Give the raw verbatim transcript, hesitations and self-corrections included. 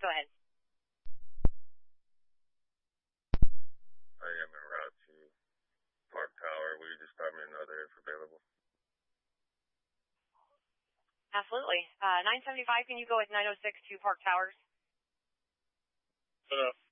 Go ahead. I am en route to Park Tower. Will you just stop me another if available? Absolutely. Uh, nine seventy-five, can you go with nine oh six to Park Towers? Enough.